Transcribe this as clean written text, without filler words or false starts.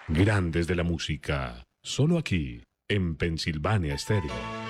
Grandes de la música, solo aquí, en Pensilvania Stereo.